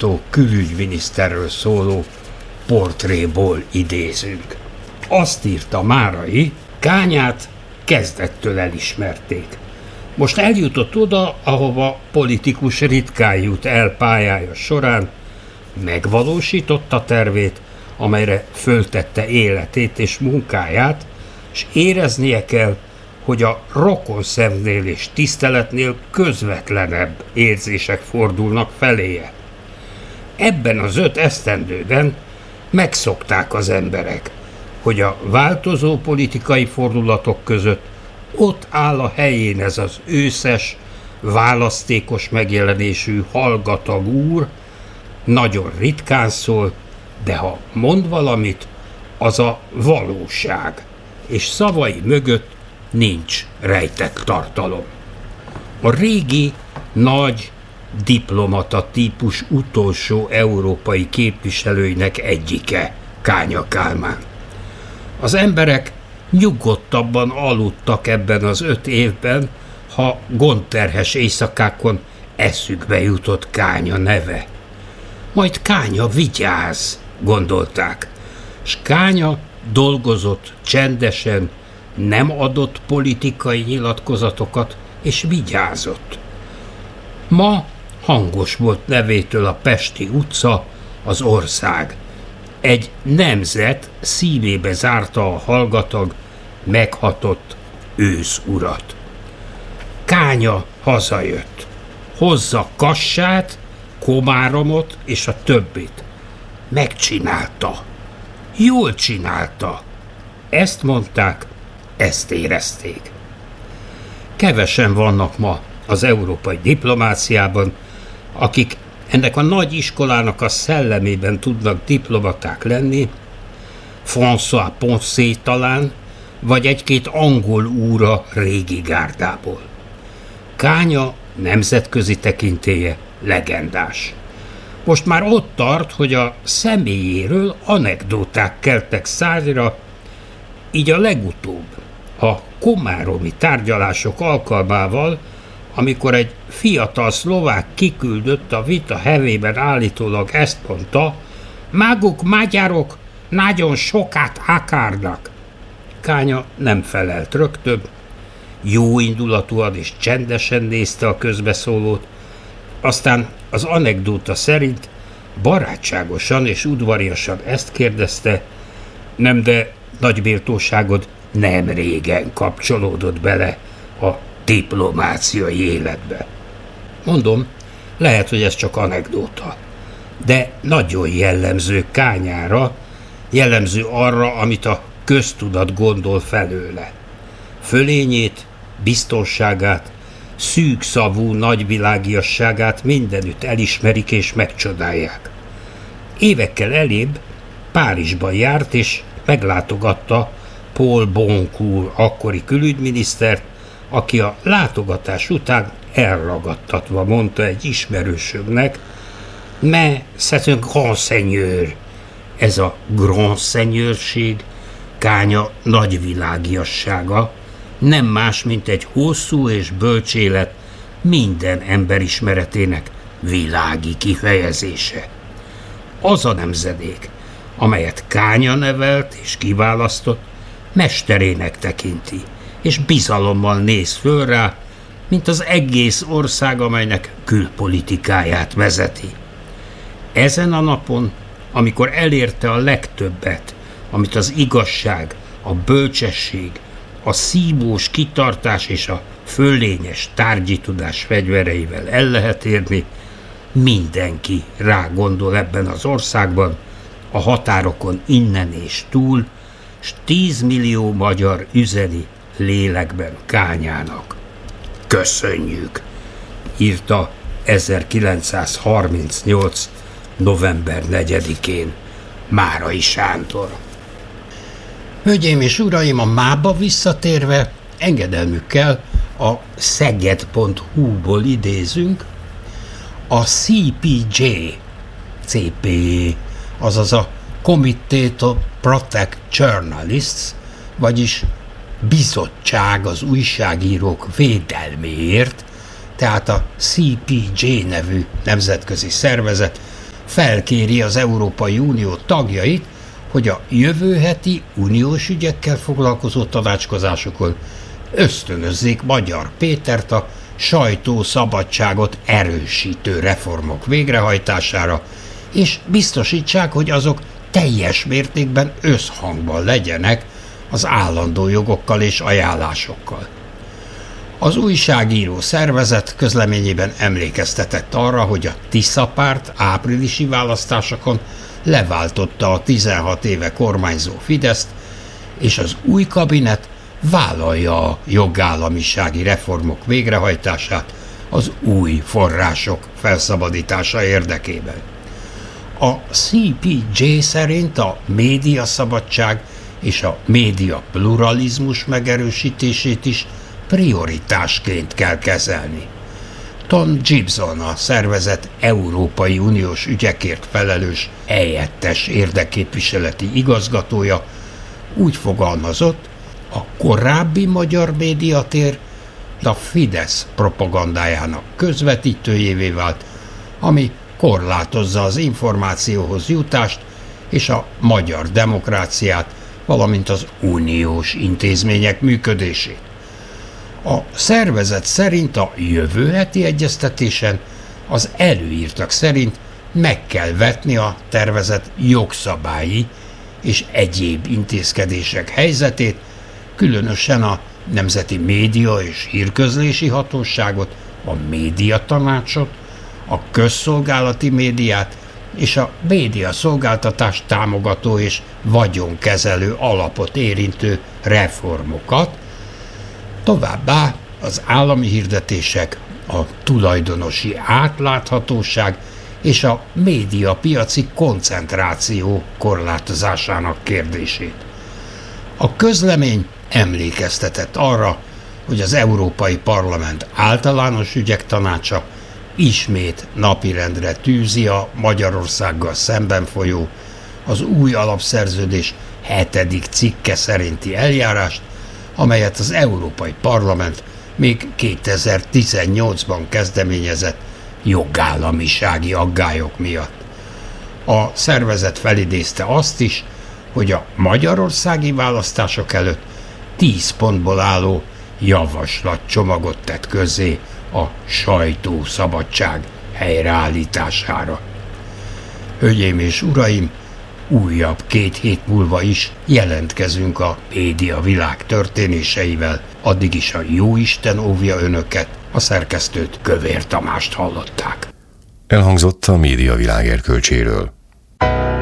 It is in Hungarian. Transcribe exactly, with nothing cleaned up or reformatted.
hallgató külügyminiszterről szóló portréból idézünk. Azt írta Márai, Kányát kezdettől elismerték. Most eljutott oda, ahova politikus ritkán jut el pályája során, megvalósította tervét, amelyre föltette életét és munkáját, és éreznie kell, hogy a rokonszemnél és tiszteletnél közvetlenebb érzések fordulnak feléje. Ebben az öt esztendőben megszokták az emberek, hogy a változó politikai fordulatok között ott áll a helyén ez az őszes, választékos megjelenésű hallgatag úr, nagyon ritkán szól, de ha mond valamit, az a valóság, és szavai mögött nincs rejtett tartalom. A régi, nagy, diplomata típus utolsó európai képviselőinek egyike Kánya Kálmán. Az emberek nyugodtabban aludtak ebben az öt évben, ha gondterhes éjszakákon eszükbe jutott Kánya neve. Majd Kánya vigyáz, gondolták, s Kánya dolgozott csendesen, nem adott politikai nyilatkozatokat, és vigyázott. Ma hangos volt nevétől a Pesti utca, az ország. Egy nemzet szívébe zárta a hallgatag, meghatott őszurat. Kánya hazajött. Hozza Kassát, Komáromot és a többit. Megcsinálta. Jól csinálta. Ezt mondták, ezt érezték. Kevesen vannak ma az európai diplomáciában, akik ennek a nagy iskolának a szellemében tudnak diplomaták lenni, François Poncé talán, vagy egy-két angol úra régi gárdából. Kánya nemzetközi tekintélye legendás. Most már ott tart, hogy a személyéről anekdóták keltek szárnyra, így a legutóbb, a komáromi tárgyalások alkalmával, amikor egy fiatal szlovák kiküldött a vita hevében állítólag ezt mondta, maguk magyarok nagyon sokat akarnak. Kánya nem felelt rögtön, jó indulatúan és csendesen nézte a közbeszólót, aztán az anekdóta szerint barátságosan és udvariasan ezt kérdezte, nem, de nagy méltóságod nem régen kapcsolódott bele a diplomáciai életbe. Mondom, lehet, hogy ez csak anekdóta, de nagyon jellemző Kányára, jellemző arra, amit a köztudat gondol felőle. Fölényét, biztonságát, szűkszavú nagyvilágiasságát mindenütt elismerik és megcsodálják. Évekkel elébb Párizsban járt és meglátogatta Paul Boncourt akkori külügyminisztert, aki a látogatás után elragadtatva mondta egy ismerősömnek, mais c'est un grand seigneur. Ez a grand seigneurség, Kánya nagyvilágiassága, nem más, mint egy hosszú és bölcs élet minden ember ismeretének világi kifejezése. Az a nemzedék, amelyet Kánya nevelt és kiválasztott, mesterének tekinti, és bizalommal néz föl rá, mint az egész ország, amelynek külpolitikáját vezeti. Ezen a napon, amikor elérte a legtöbbet, amit az igazság, a bölcsesség, a szívós kitartás és a föllényes tárgyi tudás fegyvereivel el lehet érni, mindenki rágondol ebben az országban, a határokon innen és túl, s tízmillió magyar üzeni lélekben Kányának. Köszönjük, írta ezerkilencszázharmincnyolc. november negyedikén Márai Sándor. Hölgyeim és uraim, a mába visszatérve, engedelmükkel a szeged pont hu-ból idézünk, a cé pé jé, cé pé jé, azaz a Committee to Protect Journalists, vagyis Bizottság az újságírók védelméért, tehát a cé pé jé nevű nemzetközi szervezet felkéri az Európai Unió tagjait, hogy a jövő heti uniós ügyekkel foglalkozó tanácskozásokon ösztönözzék Magyar Pétert a sajtószabadságot erősítő reformok végrehajtására, és biztosítsák, hogy azok teljes mértékben összhangban legyenek az állandó jogokkal és ajánlásokkal. Az újságíró szervezet közleményében emlékeztetett arra, hogy a Tisza párt áprilisi választásokon leváltotta a tizenhat éve kormányzó Fideszt, és az új kabinet vállalja a jogállamisági reformok végrehajtását az új források felszabadítása érdekében. A cé pé jé szerint a médiaszabadság és a média pluralizmus megerősítését is prioritásként kell kezelni. Tom Gibson, a szervezet Európai Uniós ügyekért felelős helyettes érdekképviseleti igazgatója úgy fogalmazott, a korábbi magyar médiatér a Fidesz propagandájának közvetítőjévé vált, ami korlátozza az információhoz jutást és a magyar demokráciát, valamint az uniós intézmények működését. A szervezet szerint a jövő heti egyeztetésen az előírtak szerint meg kell vetni a tervezett jogszabályi és egyéb intézkedések helyzetét, különösen a Nemzeti Média és Hírközlési Hatóságot, a Médiatanácsot, a közszolgálati médiát és a médiaszolgáltatást támogató és vagyonkezelő alapot érintő reformokat, továbbá az állami hirdetések, a tulajdonosi átláthatóság és a médiapiaci koncentráció korlátozásának kérdését. A közlemény emlékeztetett arra, hogy az Európai Parlament Általános Ügyek Tanácsa ismét napirendre tűzi a Magyarországgal szemben folyó, az új alapszerződés hetedik cikke szerinti eljárást, amelyet az Európai Parlament még kétezer-tizennyolcban kezdeményezett jogállamisági aggályok miatt. A szervezet felidézte azt is, hogy a magyarországi választások előtt tíz pontból álló javaslatcsomagot tett közzé a sajtószabadság helyreállítására. Hölgyeim és uraim, újabb két hét múlva is jelentkezünk a média világ történéseivel, addig is a Jóisten óvja önöket, a szerkesztőt, Kövér Tamást hallották. Elhangzott a média világ erkölcséről.